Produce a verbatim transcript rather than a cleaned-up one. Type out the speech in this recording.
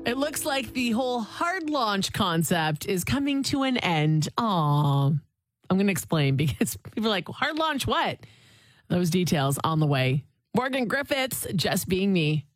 It looks like the whole hard launch concept is coming to an end. Aw. I'm going to explain because people are like, hard launch what? Those details on the way. Morgan Griffiths, Just Being Me.